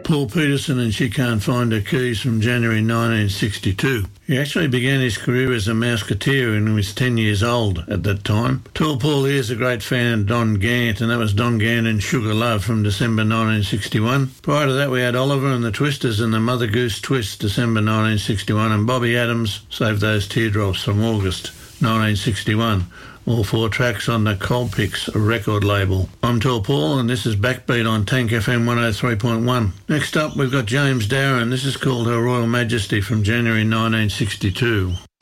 Paul Peterson and She Can't Find Her Keys from January 1962. He actually began his career as a Mouseketeer and was 10 years old at that time. Tall Paul here is a great fan of Don Gant, and that was Don Gant and Sugar Love from December 1961. Prior to that, we had Oliver and the Twisters and the Mother Goose Twist, December 1961, and Bobby Adams, Save Those Teardrops from August 1961. All 4 tracks on the Colpix record label. I'm Tall Paul, and this is Backbeat on Tank FM 103.1. Next up, we've got James Darren. This is called Her Royal Majesty from January 1962.